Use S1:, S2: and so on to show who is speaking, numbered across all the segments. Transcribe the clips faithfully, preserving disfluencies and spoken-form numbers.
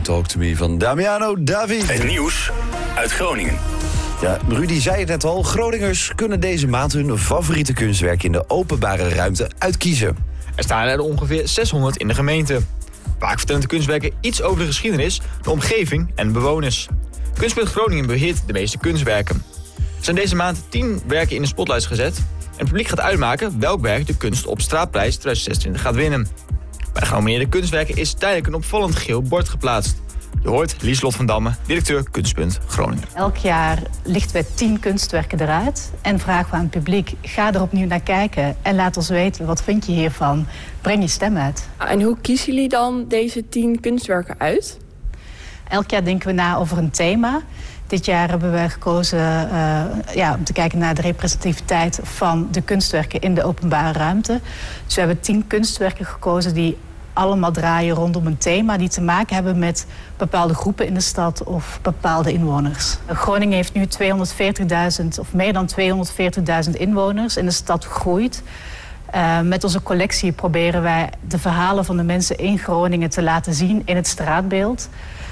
S1: Talk to Me van Damiano David.
S2: Het nieuws uit Groningen.
S1: Ja, Rudy zei het net al, Groningers kunnen deze maand hun favoriete kunstwerk in de openbare ruimte uitkiezen.
S3: Er staan er ongeveer zeshonderd in de gemeente. Vaak vertellen de kunstwerken iets over de geschiedenis, de omgeving en bewoners. Kunstpunt Groningen beheert de meeste kunstwerken. Er zijn deze maand tien werken in de spotlights gezet. En het publiek gaat uitmaken welk werk de Kunst op Straatprijs tweeduizend zesentwintig gaat winnen. Bij de genomineerde kunstwerken is tijdelijk een opvallend geel bord geplaatst. Je hoort Lieslot van Damme, directeur Kunstpunt Groningen.
S4: Elk jaar lichten we tien kunstwerken eruit en vragen we aan het publiek: ga er opnieuw naar kijken en laat ons weten, wat vind je hiervan? Breng je stem uit.
S5: En hoe kiezen jullie dan deze tien kunstwerken uit?
S4: Elk jaar denken we na over een thema. Dit jaar hebben we gekozen uh, ja, om te kijken naar de representativiteit van de kunstwerken in de openbare ruimte. Dus we hebben tien kunstwerken gekozen die allemaal draaien rondom een thema die te maken hebben met bepaalde groepen in de stad of bepaalde inwoners. Groningen heeft nu tweehonderdveertigduizend of meer dan tweehonderdveertigduizend inwoners en de stad groeit. Uh, met onze collectie proberen wij de verhalen van de mensen in Groningen te laten zien in het straatbeeld.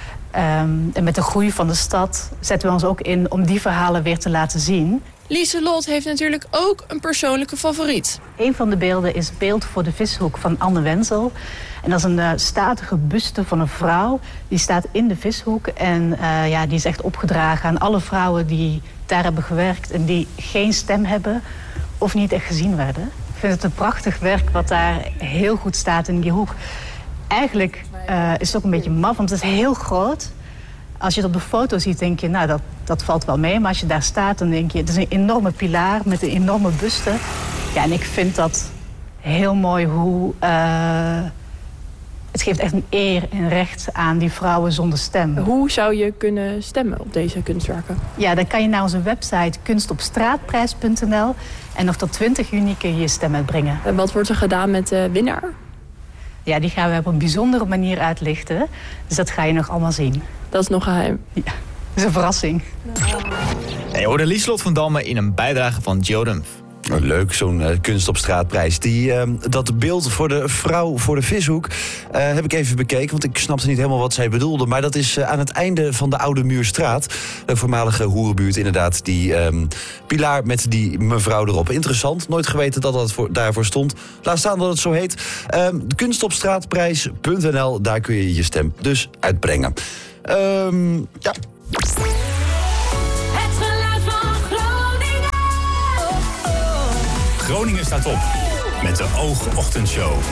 S4: Um, en met de groei van de stad zetten we ons ook in om die verhalen weer te laten zien.
S5: Lieselot heeft natuurlijk ook een persoonlijke favoriet.
S4: Een van de beelden is Beeld voor de Vishoek van Anne Wenzel. En dat is een uh, statige buste van een vrouw. Die staat in de Vishoek en uh, ja, die is echt opgedragen aan alle vrouwen die daar hebben gewerkt en die geen stem hebben of niet echt gezien werden. Ik vind het een prachtig werk wat daar heel goed staat in die hoek. Eigenlijk uh, is het ook een beetje maf, want het is heel groot. Als je het op de foto ziet, denk je, nou, dat, dat valt wel mee. Maar als je daar staat, dan denk je, het is een enorme pilaar met een enorme buste. Ja, en ik vind dat heel mooi hoe... Uh, het geeft echt een eer en recht aan die vrouwen zonder stem.
S5: Hoe zou je kunnen stemmen op deze kunstwerken?
S4: Ja, dan kan je naar onze website kunstopstraatprijs punt n l en nog tot twintig juni kun je je stem uitbrengen.
S5: En wat wordt er gedaan met de winnaar?
S4: Ja, die gaan we op een bijzondere manier uitlichten. Dus dat ga je nog allemaal zien.
S5: Dat is nog geheim.
S4: Ja, dat is een verrassing.
S3: En je hoorde Lieslot van Damme in een bijdrage van Joe.
S1: Oh, leuk, zo'n uh, Kunst op Straatprijs. Die, uh, dat beeld voor de vrouw voor de Vishoek uh, heb ik even bekeken, want ik snapte niet helemaal wat zij bedoelde. Maar dat is uh, aan het einde van de Oude Muurstraat. Een voormalige hoerenbuurt inderdaad. Die um, pilaar met die mevrouw erop. Interessant, nooit geweten dat dat voor, daarvoor stond. Laat staan dat het zo heet. Um, kunstopstraatprijs punt n l, daar kun je je stem dus uitbrengen. Um, ja...
S2: Groningen staat op met de Oogochtendshow.